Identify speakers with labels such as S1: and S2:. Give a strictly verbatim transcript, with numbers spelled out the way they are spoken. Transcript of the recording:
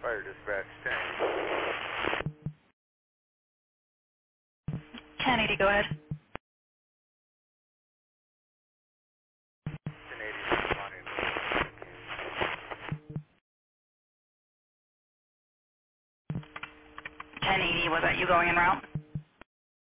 S1: Fire dispatch ten.
S2: ten eighty, go ahead.
S1: ten eighty responding.
S2: ten eighty, was that you going en route?